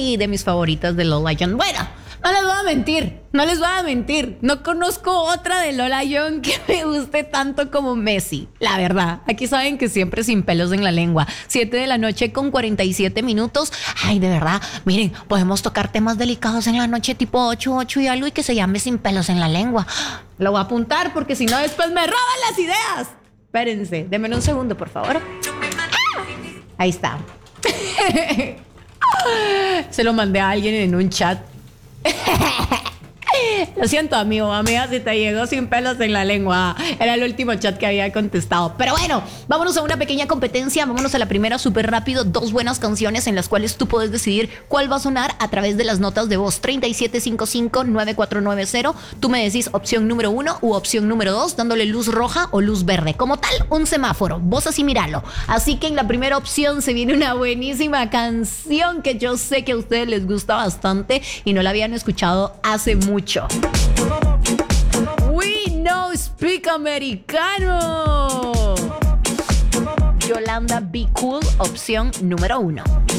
y de mis favoritas de Lola Young. Bueno, no les voy a mentir. No conozco otra de Lola Young que me guste tanto como Messi, la verdad. Aquí saben que siempre sin pelos en la lengua. 7 de la noche con 47 minutos. Ay, de verdad, miren, podemos tocar temas delicados en la noche tipo 8 y algo y que se llame Sin pelos en la lengua. Lo voy a apuntar porque si no después me roban las ideas. Espérense, denme un segundo, por favor. Ahí está. Se lo mandé a alguien en un chat. Lo siento, amigo, amiga, si te llegó sin pelos en la lengua. Era el último chat que había contestado. Pero bueno, vámonos a una pequeña competencia. Vámonos a la primera súper rápido. 2 buenas canciones en las cuales tú puedes decidir cuál va a sonar a través de las notas de voz. 3755-9490. Tú me decís opción número 1 u opción número 2, dándole luz roja o luz verde. Como tal, un semáforo. Vos así míralo. Así que en la primera opción se viene una buenísima canción que yo sé que a ustedes les gusta bastante y no la habían escuchado hace mucho. We No Speak Americano. Yolanda Be Cool, opción número 1.